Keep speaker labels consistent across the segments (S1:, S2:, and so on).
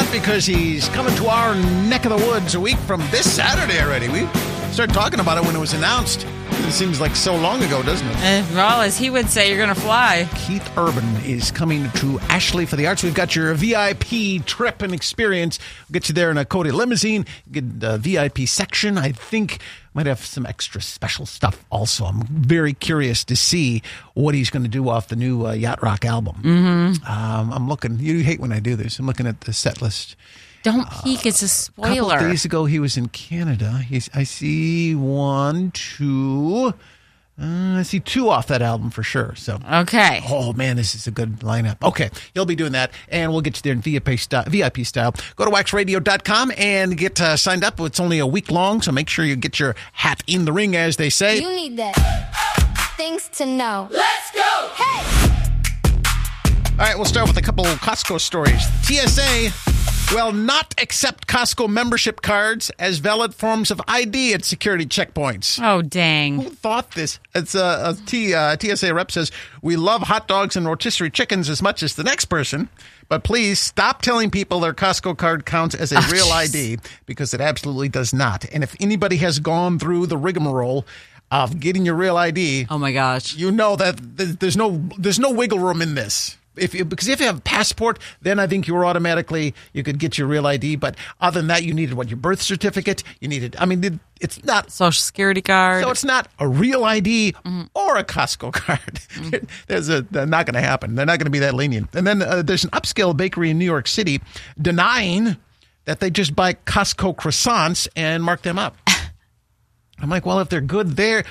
S1: lot because he's coming to our neck of the woods a week from this Saturday already. We started talking about it when it was announced. It seems like so long ago, doesn't it?
S2: Well, as he would say, you're going to fly.
S1: Keith Urban is coming to Ashley for the Arts. We've got your VIP trip and experience. We'll get you there in a Cody limousine, get the VIP section. I think might have some extra special stuff also. I'm very curious to see what he's going to do off the new Yacht Rock album.
S2: Mm-hmm.
S1: I'm looking. You hate when I do this. I'm looking at the set list.
S2: Don't peek. It's a spoiler.
S1: A couple days ago, he was in Canada. I see one, two. I see two off that album for sure. So
S2: okay.
S1: Oh, man, this is a good lineup. Okay, he'll be doing that, and we'll get you there in VIP style. Go to waxradio.com and get signed up. It's only a week long, so make sure you get your hat in the ring, as they say.
S3: You need that. Things to know.
S4: Let's go!
S3: Hey!
S1: All right, we'll start with a couple Costco stories. TSA will not accept Costco membership cards as valid forms of ID at security checkpoints.
S2: Oh, dang.
S1: Who thought this? It's a TSA rep says, we love hot dogs and rotisserie chickens as much as the next person, but please stop telling people their Costco card counts as a real ID, because it absolutely does not. And if anybody has gone through the rigmarole of getting your real ID,
S2: oh my gosh,
S1: you know that there's no wiggle room in this. Because if you have a passport, then I think you could get your real ID. But other than that, you needed your birth certificate. It's not
S2: Social Security card.
S1: So it's not a real ID or a Costco card. They're not going to happen. They're not going to be that lenient. And then there's an upscale bakery in New York City denying that they just buy Costco croissants and mark them up. I'm like, well, if they're good there,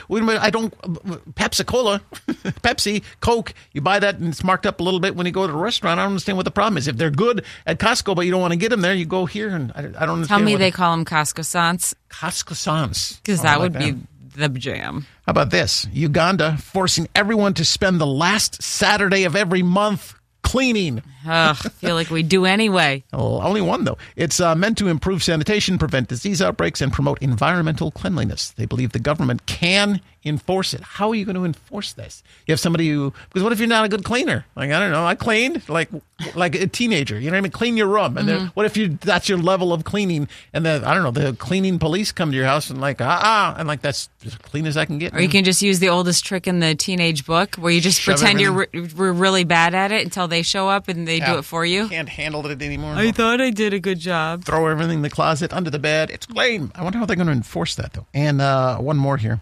S1: Pepsi-Cola, Pepsi, Coke, you buy that and it's marked up a little bit when you go to the restaurant. I don't understand what the problem is. If they're good at Costco, but you don't want to get them there, you go here, and I don't understand.
S2: Tell me they call them Costco-sans.
S1: Costco-sans.
S2: Because that would be the jam.
S1: How about this? Uganda forcing everyone to spend the last Saturday of every month cleaning.
S2: I feel like we do anyway.
S1: Oh, only one, though. It's meant to improve sanitation, prevent disease outbreaks, and promote environmental cleanliness. They believe the government can enforce it. How are you going to enforce this? You have somebody because what if you're not a good cleaner? Like, I don't know, I cleaned like a teenager. You know what I mean? Clean your room. And then what if that's your level of cleaning? And then, I don't know, the cleaning police come to your house and and that's as clean as I can get.
S2: Or you can just use the oldest trick in the teenage book where you just pretend you're really bad at it until they show up and they do it for you.
S1: Can't handle it anymore.
S2: I thought I did a good job.
S1: Throw everything in the closet, under the bed. It's clean. I wonder how they're going to enforce that, though. And one more here.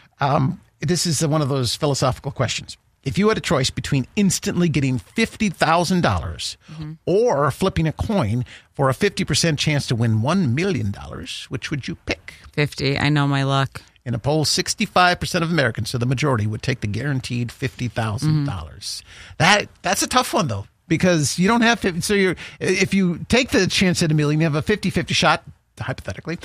S1: This is one of those philosophical questions. If you had a choice between instantly getting $50,000 or flipping a coin for a 50% chance to win $1 million, which would you pick?
S2: 50. I know my luck.
S1: In a poll, 65% of Americans, so the majority, would take the guaranteed $50,000. That's a tough one, though, because you don't have to. So if you take the chance at $1 million, you have a 50-50 shot, hypothetically,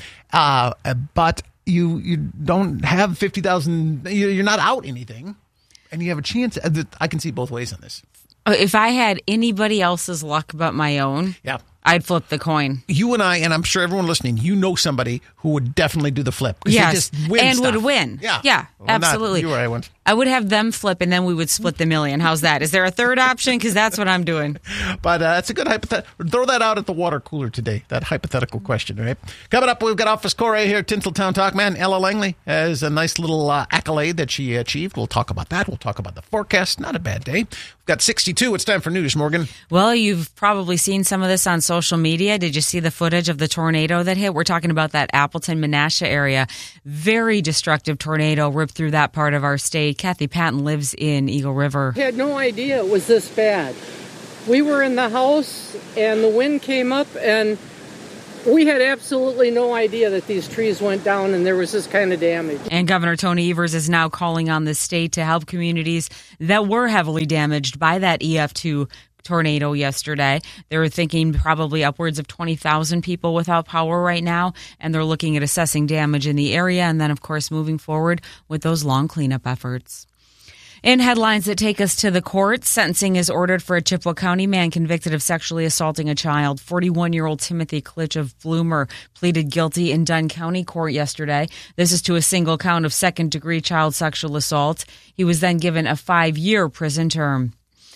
S1: but you don't have 50,000. You're not out anything, and you have a chance. I can see both ways on this.
S2: If I had anybody else's luck but my own, I'd flip the coin.
S1: You and I, and I'm sure everyone listening, you know somebody who would definitely do the flip.
S2: Yes,
S1: they just win
S2: and
S1: stuff.
S2: Would win. Yeah, well, absolutely.
S1: You or I went.
S2: I would have them flip, and then we would split the million. How's that? Is there a third option? Because that's what I'm doing.
S1: But that's a good hypothetical. Throw that out at the water cooler today, that hypothetical question, right? Coming up, we've got Office Corey here, Tinseltown Talk. Man, Ella Langley has a nice little accolade that she achieved. We'll talk about that. We'll talk about the forecast. Not a bad day. We've got 62. It's time for news, Morgan.
S2: Well, you've probably seen some of this on social media. Did you see the footage of the tornado that hit? We're talking about that Appleton, Menasha area. Very destructive tornado ripped through that part of our state. Kathy Patton lives in Eagle River.
S5: I had no idea it was this bad. We were in the house and the wind came up and we had absolutely no idea that these trees went down and there was this kind of damage.
S2: And Governor Tony Evers is now calling on the state to help communities that were heavily damaged by that EF2 tornado yesterday. They were thinking probably upwards of 20,000 people without power right now, and they're looking at assessing damage in the area and then, of course, moving forward with those long cleanup efforts. In headlines that take us to the courts, sentencing is ordered for a Chippewa County man convicted of sexually assaulting a child. 41-year-old Timothy Klitsch of Bloomer pleaded guilty in Dunn County Court yesterday. This is to a single count of second-degree child sexual assault. He was then given a 5-year prison term.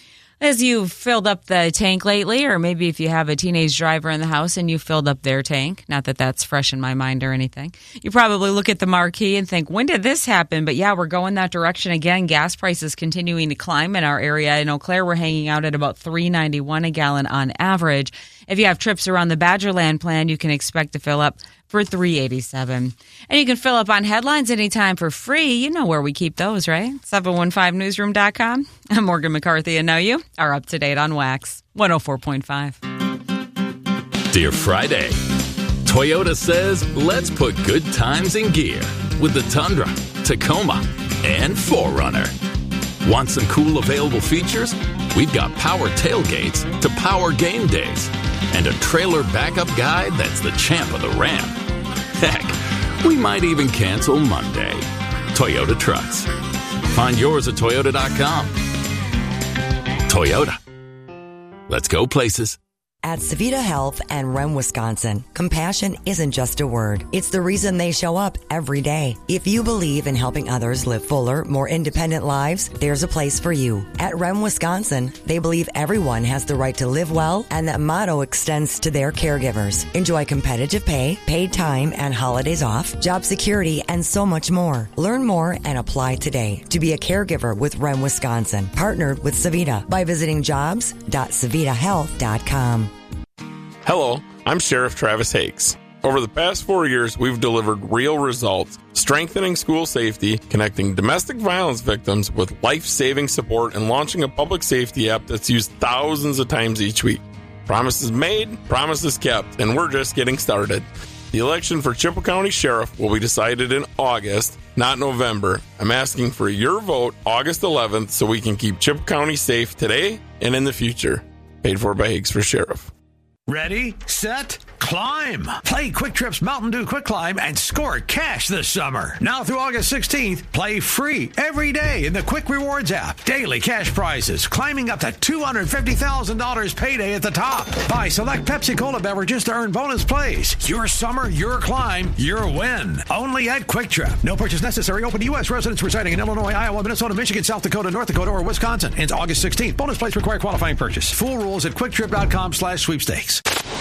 S2: As you've filled up the tank lately, or maybe if you have a teenage driver in the house and you filled up their tank, not that that's fresh in my mind or anything, you probably look at the marquee and think, when did this happen? But yeah, we're going that direction again. Gas prices continuing to climb in our area. In Eau Claire, we're hanging out at about $3.91 a gallon on average. If you have trips around the Badgerland plan, you can expect to fill up for $3.87. And you can fill up on headlines anytime for free. You know where we keep those, right? 715newsroom.com. I'm Morgan McCarthy, and now you are up to date on Wax 104.5.
S4: Dear Friday, Toyota says let's put good times in gear with the Tundra, Tacoma, and 4Runner. Want some cool available features? We've got power tailgates to power game days and a trailer backup guide that's the champ of the ramp. Heck, we might even cancel Monday. Toyota Trucks. Find yours at Toyota.com. Toyota. Let's go places.
S6: At Savita Health and REM Wisconsin, compassion isn't just a word. It's the reason they show up every day. If you believe in helping others live fuller, more independent lives, there's a place for you. At REM Wisconsin, they believe everyone has the right to live well, and that motto extends to their caregivers. Enjoy competitive pay, paid time and holidays off, job security, and so much more. Learn more and apply today to be a caregiver with REM Wisconsin, partnered with Savita by visiting jobs.savitahealth.com.
S7: Hello, I'm Sheriff Travis Hakes. Over the past 4 years, we've delivered real results, strengthening school safety, connecting domestic violence victims with life-saving support, and launching a public safety app that's used thousands of times each week. Promises made, promises kept, and we're just getting started. The election for Chippewa County Sheriff will be decided in August, not November. I'm asking for your vote August 11th so we can keep Chippewa County safe today and in the future. Paid for by Hakes for Sheriff.
S8: Ready, set, climb. Play Quick Trip's Mountain Dew Quick Climb and score cash this summer. Now through August 16th, play free every day in the Quick Rewards app. Daily cash prizes, climbing up to $250,000 payday at the top. Buy select Pepsi Cola beverages to earn bonus plays. Your summer, your climb, your win. Only at Quick Trip. No purchase necessary. Open to U.S. residents residing in Illinois, Iowa, Minnesota, Michigan, South Dakota, North Dakota, or Wisconsin. Ends August 16th. Bonus plays require qualifying purchase. Full rules at QuickTrip.com/sweepstakes.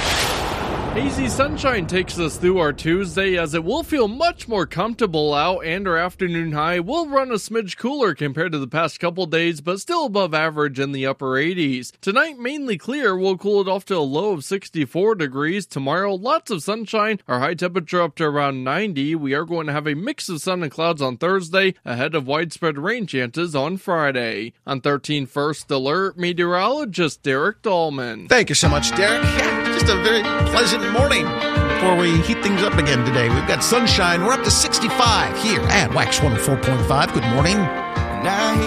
S9: Hazy sunshine takes us through our Tuesday as it will feel much more comfortable out, and our afternoon high will run a smidge cooler compared to the past couple days, but still above average in the upper 80s. Tonight, mainly clear, will cool it off to a low of 64 degrees. Tomorrow, lots of sunshine, our high temperature up to around 90. We are going to have a mix of sun and clouds on Thursday, ahead of widespread rain chances on Friday. On 13 First Alert, meteorologist Derek Dahlman.
S1: Thank you so much, Derek. Yeah, just a very pleasant morning before we heat things up again today. We've got sunshine. We're up to 65 here at Wax 104.5. Good morning.